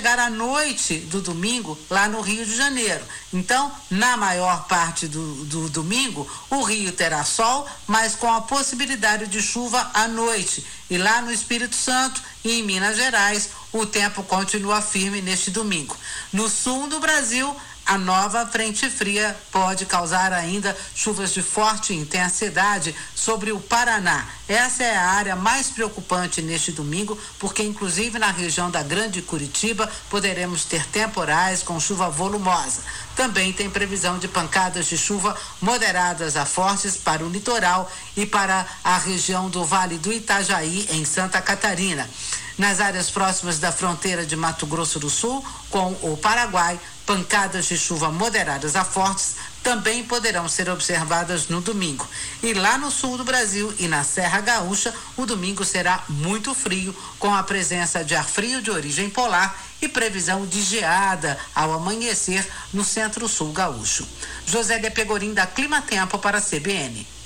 chegar à noite do domingo lá no Rio de Janeiro. Então, na maior parte do domingo, o Rio terá sol, mas com a possibilidade de chuva à noite. E lá no Espírito Santo e em Minas Gerais, o tempo continua firme neste domingo. No sul do Brasil, a nova frente fria pode causar ainda chuvas de forte intensidade sobre o Paraná. Essa é a área mais preocupante neste domingo, porque inclusive na região da Grande Curitiba poderemos ter temporais com chuva volumosa. Também tem previsão de pancadas de chuva moderadas a fortes para o litoral e para a região do Vale do Itajaí, em Santa Catarina. Nas áreas próximas da fronteira de Mato Grosso do Sul com o Paraguai, pancadas de chuva moderadas a fortes também poderão ser observadas no domingo. E lá no sul do Brasil e na Serra Gaúcha, o domingo será muito frio, com a presença de ar frio de origem polar e previsão de geada ao amanhecer no centro-sul gaúcho. Josélia Pegorim, da Clima Tempo, para a CBN.